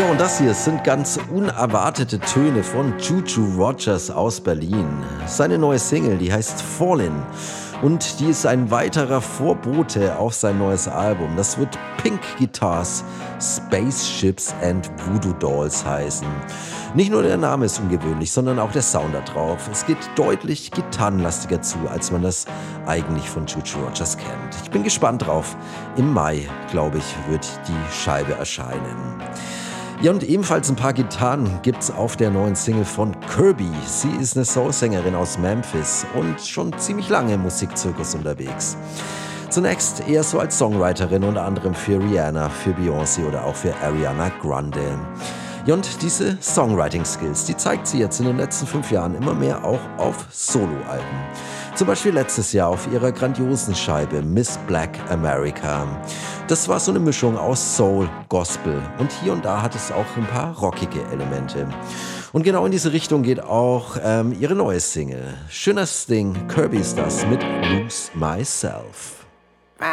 So, und das hier sind ganz unerwartete Töne von Juju Rogers aus Berlin. Seine neue Single, die heißt Fallin'. Und die ist ein weiterer Vorbote auf sein neues Album. Das wird Pink Guitars, Spaceships and Voodoo Dolls heißen. Nicht nur der Name ist ungewöhnlich, sondern auch der Sound da drauf. Es geht deutlich gitarrenlastiger zu, als man das eigentlich von Juju Rogers kennt. Ich bin gespannt drauf. Im Mai, glaube ich, wird die Scheibe erscheinen. Ja, und ebenfalls ein paar Gitarren gibt's auf der neuen Single von Kirby. Sie ist eine Soul-Sängerin aus Memphis und schon ziemlich lange im Musikzirkus unterwegs. Zunächst eher so als Songwriterin, unter anderem für Rihanna, für Beyoncé oder auch für Ariana Grande. Ja, und diese Songwriting-Skills, die zeigt sie jetzt in den letzten 5 Jahren immer mehr auch auf Soloalben. Zum Beispiel letztes Jahr auf ihrer grandiosen Scheibe Miss Black America. Das war so eine Mischung aus Soul, Gospel und hier und da hat es auch ein paar rockige Elemente. Und genau in diese Richtung geht auch ihre neue Single. Schönes Ding, Kirby ist das mit Lose Myself.